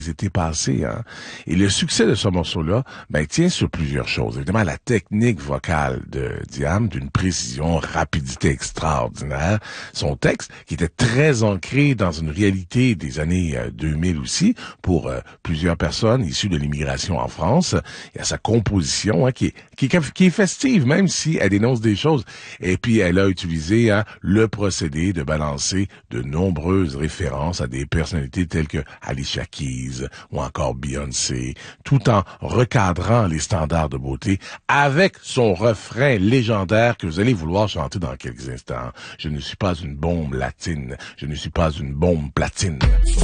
étés passés, hein. Et le succès de ce morceau-là, tient sur plusieurs choses. Évidemment, la technique vocale de Diam, d'une précision, rapidité extraordinaire. Son texte, qui était très ancré dans une réalité des années 2000 aussi, pour plusieurs personnes issues de l'immigration en France. Il y a sa composition, hein, qui est festive, même si elle dénonce des choses. Et puis, elle a utilisé le procédé de balancer de nombreuses références à des personnalités telles que Alicia Keys, ou encore Beyoncé, tout en recadrant les standards de beauté avec son refrain légendaire que vous allez vouloir chanter dans quelques instants. Je ne suis pas une bombe latine, je ne suis pas une bombe platine.